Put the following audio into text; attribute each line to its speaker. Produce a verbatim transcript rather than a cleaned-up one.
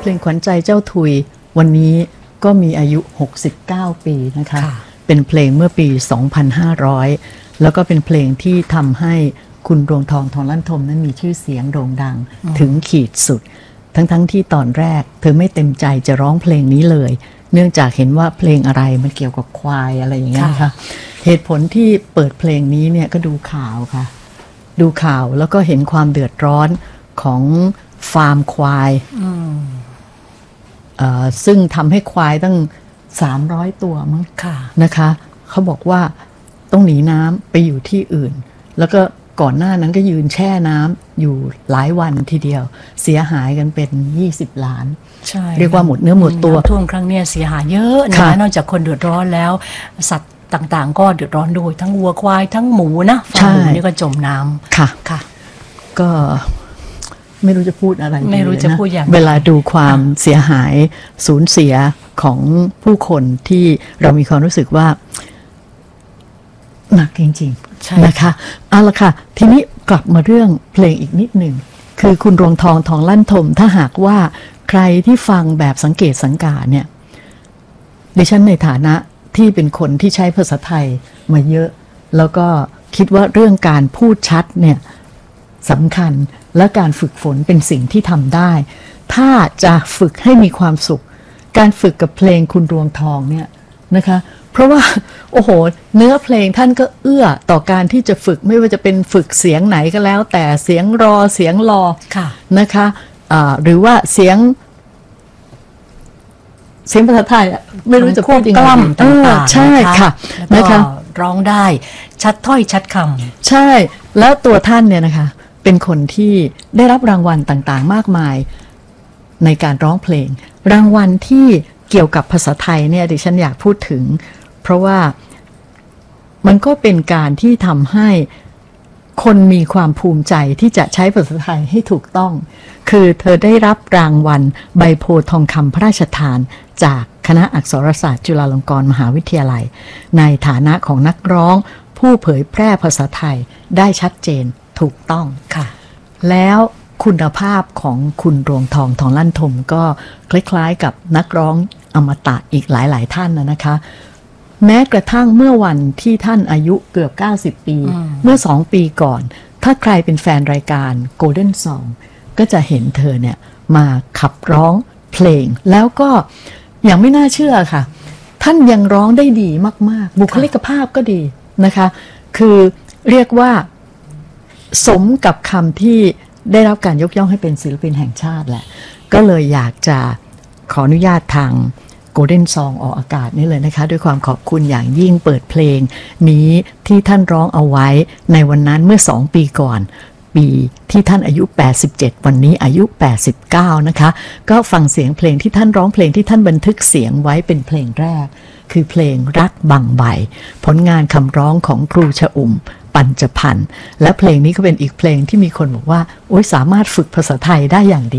Speaker 1: เพลงขวัญใจเจ้าทุยวันนี้ก็มีอายุหกสิบเก้าปีนะคะเป็นเพลงเมื่อปีสองพันห้าร้อยแล้วก็เป็นเพลงที่ทำให้คุณดวงทองทองลั่นทมนั้นมีชื่อเสียงโด่งดังถึงขีดสุดทั้งๆ ท, ที่ตอนแรกเธอไม่เต็มใจจะร้องเพลงนี้เลยเนื่องจากเห็นว่าเพลงอะไรมันเกี่ยวกับควายอะไรอย่างเงี้ยค่ะเหตุผลที่เปิดเพลงนี้เนี่ยก็ดูข่าวค่ะดูข่าวแล้วก็เห็นความเดือดร้อนของฟาร์มควายซึ่งทำให้ควายตั้งสามร้อยตัวมั้งนะคะเขาบอกว่าต้องหนีน้ำไปอยู่ที่อื่นแล้วก็ก่อนหน้านั้นก็ยืนแช่น้ำอยู่หลายวันทีเดียวเสียหายกันเป็นยี่สิบล้านใช่เรียกว่าหมดเนื้อหมดตัว
Speaker 2: ท่วมครั้งนี้เสียหายเยอะนะนอกจากคนเดือดร้อนแล้วสัตว์ต่างๆก็เดือดร้อนด้วยทั้งวัวควายทั้งหมูนะฟาร์มหมูนี่ก็จมน้ำค่ะค่ะ
Speaker 1: ก็ไม่รู้จะพูดอะไร
Speaker 2: ไม่รู้จะพูดอย่าง
Speaker 1: เวลาดูความเสียหายสูญเสียของผู้คนที่เรามีความรู้สึกว่าหนักจริงๆนะคะเอาละค่ะทีนี้กลับมาเรื่องเพลงอีกนิดหนึ่งคือคุณดวงทองทองลั่นทมถ้าหากว่าใครที่ฟังแบบสังเกตสังกาเนี่ยดิฉันในฐานะที่เป็นคนที่ใช้ภาษาไทยมาเยอะแล้วก็คิดว่าเรื่องการพูดชัดเนี่ยสำคัญและการฝึกฝนเป็นสิ่งที่ทำได้ถ้าจะฝึกให้มีความสุขการฝึกกับเพลงคุณดวงทองเนี่ยนะคะเพราะว่าโอ้โหเนื้อเพลงท่านก็เอื้อต่อการที่จะฝึกไม่ว่าจะเป็นฝึกเสียงไหนก็แล้วแต่เสียงรอเสียงรอนะคะะหรือว่าเสียงเสียงภาษาไทยไม่รู้จะพูดยังไงต่างๆใช่ค่ะนะคะ
Speaker 2: ร้องได้ชัดถ้อยชัดค
Speaker 1: ำใช่แล้วตัวท่านเนี่ยนะคะเป็นคนที่ได้รับรางวัลต่างๆมากมายในการร้องเพลงรางวัลที่เกี่ยวกับภาษาไทยเนี่ยดิฉันอยากพูดถึงเพราะว่ามันก็เป็นการที่ทำให้คนมีความภูมิใจที่จะใช้ภาษาไทยให้ถูกต้องคือเธอได้รับรางวัลใบโพธิ์ทองคำพระราชทานจากคณะอักษรศาสตร์จุฬาลงกรณ์มหาวิทยาลัยในฐานะของนักร้องผู้เผยแพร่ภาษาไทยได้ชัดเจนถูกต้องค่ะแล้วคุณภาพของคุณดวงทองทองลั่นทมก็คล้ายๆกับนักร้องอมตะอีกหลายๆท่านนะนะคะแม้กระทั่งเมื่อวันที่ท่านอายุเกือบเก้าสิบปีเมื่อสองปีก่อนถ้าใครเป็นแฟนรายการ Golden Song ก็จะเห็นเธอเนี่ยมาขับร้องเพลงแล้วก็อย่างไม่น่าเชื่อค่ะท่านยังร้องได้ดีมากๆบุคลิกภาพก็ดีนะคะคือเรียกว่าสมกับคำที่ได้รับการยกย่องให้เป็นศิลปินแห่งชาติแหละก็เลยอยากจะขออนุญาตทาง Golden Song ออกอากาศนี่เลยนะคะด้วยความขอบคุณอย่างยิ่งเปิดเพลงนี้ที่ท่านร้องเอาไว้ในวันนั้นเมื่อสองปีก่อนปีที่ท่านอายุแปดสิบเจ็ดวันนี้อายุแปดสิบเก้านะคะก็ฟังเสียงเพลงที่ท่านร้องเพลงที่ท่านบันทึกเสียงไว้เป็นเพลงแรกคือเพลงรักบังใบผลงานคำร้องของครูชอุ่มปัญจพันธ์และเพลงนี้ก็เป็นอีกเพลงที่มีคนบอกว่าโอ๊ยสามารถฝึกภาษาไทยได้อย่างดี